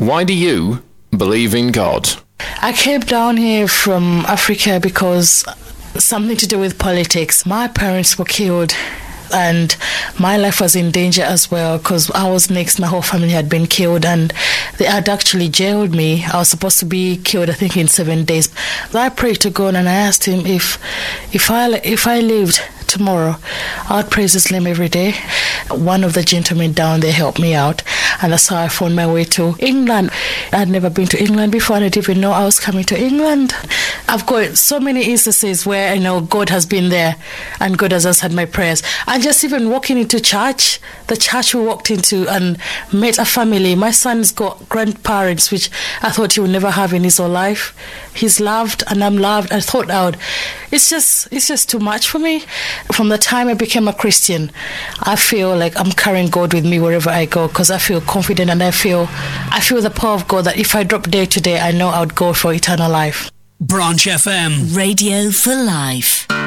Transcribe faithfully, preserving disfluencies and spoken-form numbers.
Why do you believe in God? I came down here from Africa because something to do with politics. My parents were killed and my life was in danger as well because I was next. My whole family had been killed and they had actually jailed me. I was supposed to be killed, I think, in seven days. But I prayed to God and I asked him if if I if I lived tomorrow, I'd praise his name every day. One of the gentlemen down there helped me out, and that's how I found my way to England. I'd never been to England before, and I didn't even know I was coming to England. I've got so many instances where I know God has been there and God has answered my prayers. And just even walking into church, the church we walked into and met a family. My son's got grandparents, which I thought he would never have in his whole life. He's loved and I'm loved. I thought out, it's just it's just too much for me. From the time I became a Christian, I feel like I'm carrying God with me wherever I go because I feel confident and I feel I feel the power of God that if I drop day to day, I know I would go for eternal life. Branch F M. Radio for life.